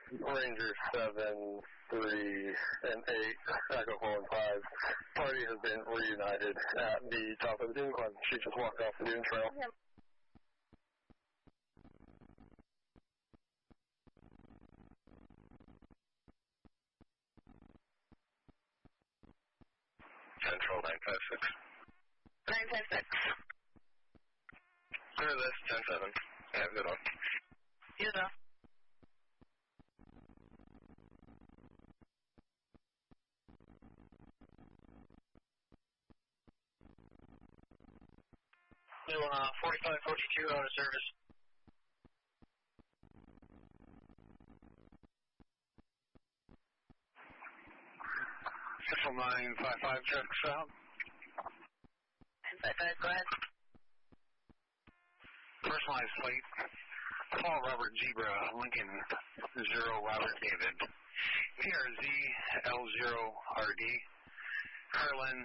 Ranger 7, 3, and 8, Echo 4 and 5. Party has been reunited at the top of the dune climb. She just walked off the dune trail. Yep. Central 956. 956. Clear this, 10-7. Have a good one. You know. New 4542 out of service. Central 955 checks out. 955, go ahead. Personalized plate. Paul Robert Zebra, Lincoln 0 Robert David. PRZ L0RD. Carlin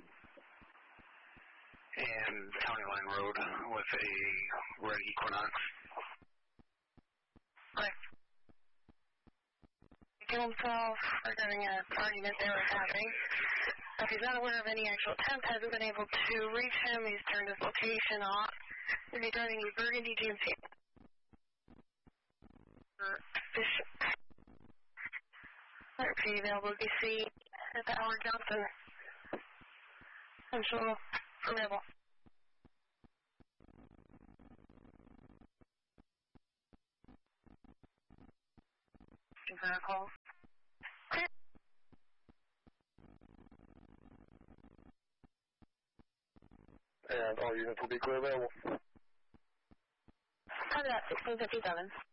and County Line Road with a red Equinox. Right. Kill himself regarding a party that they were having. If he's not aware of any actual attempt, hasn't been able to reach him, he's turned his location off. Regarding the Burgundy GMC. Bishop. RP available BC at the Howard Johnson. Central available. Is that a call? And all units will be clear available. Copy that, 1657.